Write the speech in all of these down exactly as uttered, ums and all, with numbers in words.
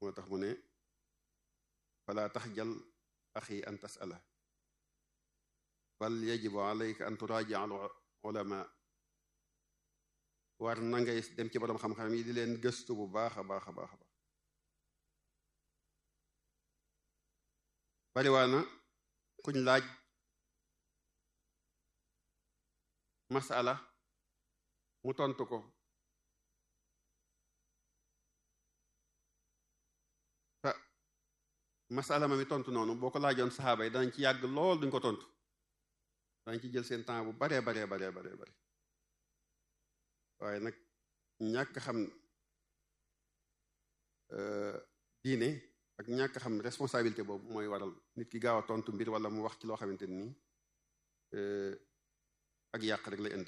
moo tax mu ne fala taxjal axi an tasala bal yajibu alayka an turaaji al ulama war na ngay dem ci borom xam-xam yi di leen gëstu bu baax a baax a baax a baax bariwaana kuñ laaj masala mu tontu ko te masala ma mi tontu noonu boo ko laajoon saxaaba yi danañ ci yàgg lool duñ ko tontu danañ ci jël seen temps bu baree baree baree baree bare waaye nag ñàkk xam diine ak ñàkk xam responsabilité boobu mooy waral nit ki gaaw a tontu mbir wala mu wax ci loo xamante ni ak yàq rek lay indi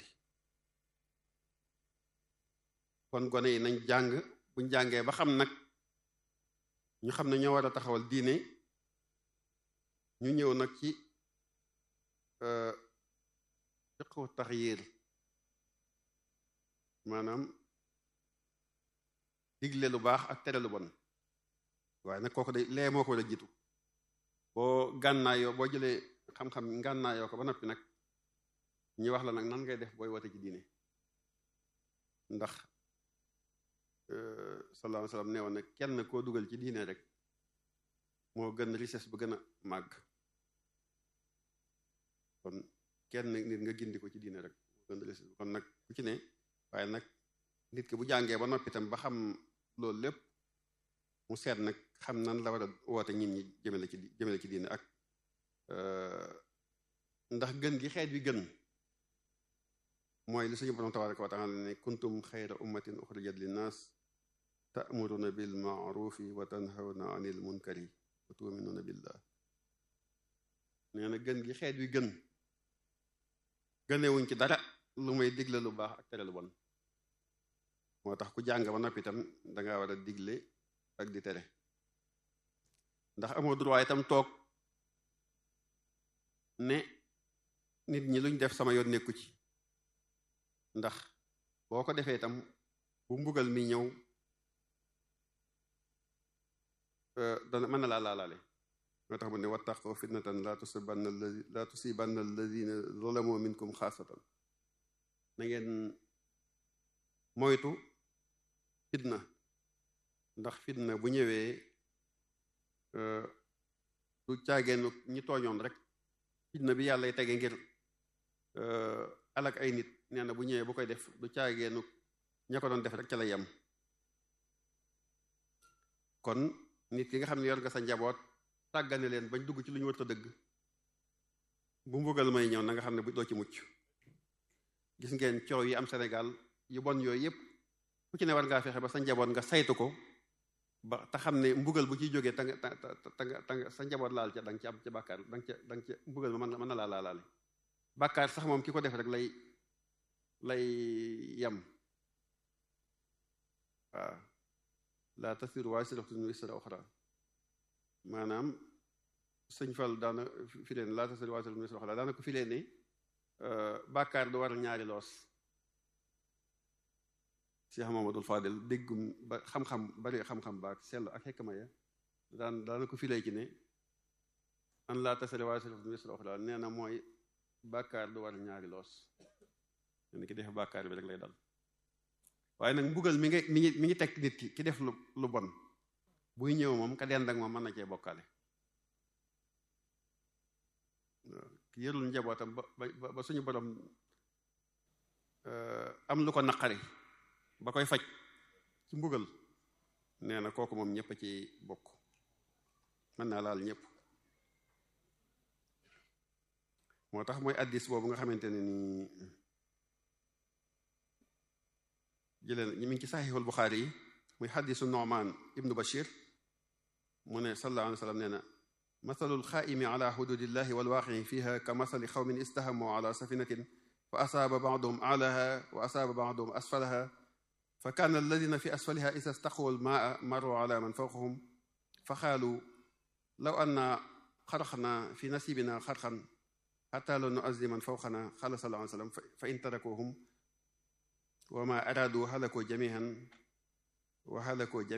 kon gone yi nañ jàng buñ jàngee ba xam nag ñu xam ne ñoo war a taxawal diine ñu ñëw nag ci fiqhu taxyir maanaam digle lu baax ak tere lu bon waaye nag kooku de lee moo ko war a jiitu boo gànnaayoo boo jëlee xam-xam gànnaayoo ko ba noppi nag ñi wax la nag nan ngay def booy wote ci diine ndax sallallahu alayhi wa sallam nee woon ne kenn koo dugal ci diine rek moo gën richesse bu gën a màgg kon kenn nit nga gindi ko ci diine rek moo gën richesse kon nag ku ci ne waaye nag nit ki bu jàngee ba noppi tam ba xam loolu lépp mu seet nag xam nan la war a woote nit ñi jëmale ci jëmale ci diine ak ndax gën gi xeet wi gën mooy li suñu borom tabaraka wa taala ne kuntum xayra ummatin uxrijat linnaas ta'muruna bil ma'rufi wa tanhawna anil munkari wa tu'minuna billah nee na gën gi xeet wi gën gënewuñ ci dara lu may digle lu baax ak tere lu bon moo tax ku jàng ba noppi itam danga war a digle ak di tere ndax amoo droit itam toog ne nit ñi luñ def sama yoon nekku ci ndax boo ko defee itam bu mbugal mi ñëw dana mën na laa laalaale moo tax mu ne wattaqu fitnatan la tusibanna allazi la tusibanna allazina zalamu minkum xaasatan na ngeen moytu fitna ndax fitna bu ñëwee du caageenu ñi tooñoon rek fitna bi yàlla tege ngir alak ay nit nee na bu ñëwee bu koy def du caageenu ña ko doon def rek ca la yem kon nit ki nga xam ne yor nga sa njaboot tàggane leen bañ dugg ci lu ñu war a dëgg bu mbugal may ñëw na nga xam ne bu doo ci mucc gis ngeen coow yi am Sénégal yu bon yooyu yépp ku ci ne war ngaa fexe ba sa njaboot nga saytu ko ba te xam ne mbugal bu ciy jógee ta nga ta ta ta nga sa njaboot laal ca da nga ci am ca bàkkaar da nga ca da nga ca mbugal ma mën na laa laalaale bàkkaar sax moom ki ko def rek lay lay yem waaw laa tasiru waasiratun wisra uxra maanaam sëñ Fall daana fi leen laa tasiru waasiratun wisra uxra daana ko fi leen ne bàkkaar du waral ñaari loos Cheikh Mamadou Fadel déggum ba xam-xam bari xam-xam baak sell ak xekma ya daan daana ko fi lay ci ne an laa tasiru waasiratun wisra uxra nee na mooy bàkkaar du waral ñaari loos nee na ki def bàkkaar bi rek lay dal waaye nag mbugal mi ngi mi ngi mi ngi teg nit ki ki def lu lu bon buy ñëw moom ka dend ak moom mën na cee bokkaale ki yërul njabootam ba ba ba suñu borom am lu ko naqari ba koy faj ci mbugal nee na kooku moom ñëpp a ci bokk mën naa laal ñëpp moo tax mooy addis boobu nga xamante ne nii jëleen ñi mi ngi ci saxiixul Buxaari yi muy xadisu Nu'maan ibnu Bashir mu ne sallallahu alayhi wa sallam nee na masalul xaaimi ala xududillahi walwaaqii fiha ka masali xawmin istahamu ala safinatin fa asaaba ba'duhum a'laha wa asaaba ba'duhum asfalaha fa kaana alladina fi asfaliha isa staqu almaa marru ala man fawqahum fa qaalu law anna xaraqna fi nasibina xarqan xataa la nu'azzi man fawqana qaala sallallahu alayhi wa sallam fa in tarakuhum wa ma araadu halakoo jamihan wa halakoo